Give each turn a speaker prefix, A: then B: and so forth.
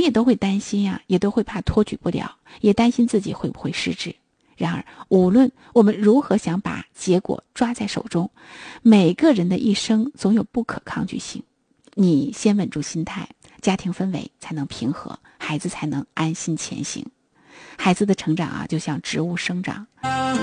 A: 也都会担心呀，也都会怕托举不了，也担心自己会不会失职。然而，无论我们如何想把结果抓在手中，每个人的一生总有不可抗拒性。你先稳住心态，家庭氛围才能平和，孩子才能安心前行。孩子的成长啊，就像植物生长，